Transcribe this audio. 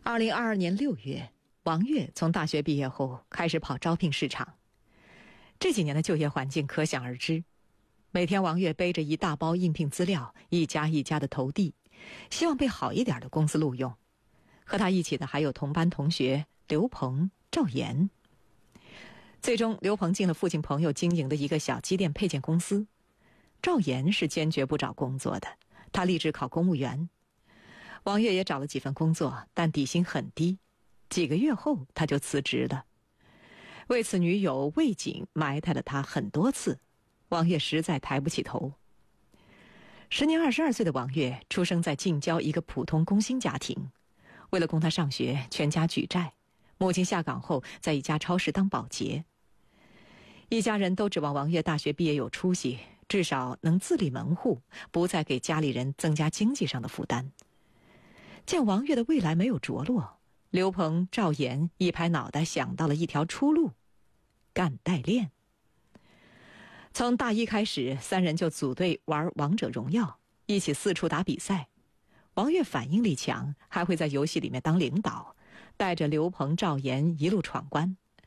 2022年6月，王悦从大学毕业后开始跑招聘市场。这几年的就业环境可想而知，每天王悦背着一大包应聘资料，一家一家的投递，希望被好一点的公司录用。和他一起的还有同班同学刘鹏、赵岩。最终，刘鹏进了父亲朋友经营的一个小机电配件公司。赵岩是坚决不找工作的，他立志考公务员。王悦也找了几份工作，但底薪很低，几个月后他就辞职了。为此，女友魏瑾埋汰了他很多次，王悦实在抬不起头。时年22岁的王悦出生在近郊一个普通工薪家庭，为了供他上学，全家举债。母亲下岗后，在一家超市当保洁。一家人都指望王悦大学毕业有出息，至少能自立门户，不再给家里人增加经济上的负担。见王悦的未来没有着落，刘鹏、赵岩一拍脑袋想到了一条出路：干代练。从大一开始，三人就组队玩王者荣耀，一起四处打比赛。王悦反应力强，还会在游戏里面当领导，带着刘鹏、赵岩一路闯关。